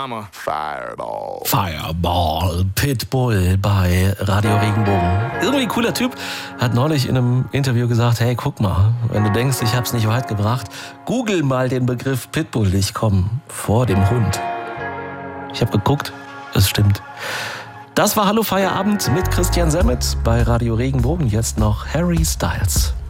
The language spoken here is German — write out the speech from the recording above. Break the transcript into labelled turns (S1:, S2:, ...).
S1: I'm a Fireball.
S2: Fireball, Pitbull bei Radio Regenbogen. Irgendwie cooler Typ, hat neulich in einem Interview gesagt, hey, guck mal, wenn du denkst, ich hab's nicht weit gebracht, google mal den Begriff Pitbull, ich komm vor dem Hund. Ich habe geguckt, es stimmt. Das war Hallo Feierabend mit Christian Semmet bei Radio Regenbogen. Jetzt noch Harry Styles.